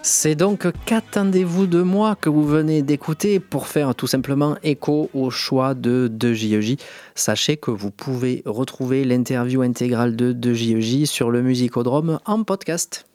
C'est donc qu'attendez-vous de moi que vous venez d'écouter pour faire tout simplement écho au choix de 2JEJ. Sachez que vous pouvez retrouver l'interview intégrale de 2JEJ sur le Musicodrome en podcast.